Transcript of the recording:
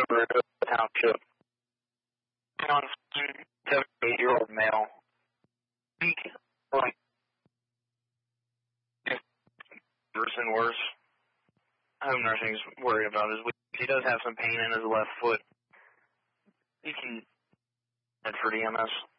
over to the township. On 78-year-old male. He, like, worse and worse. Home nursing's worried about his week. He does have some pain in his left foot. He can head for the EMS.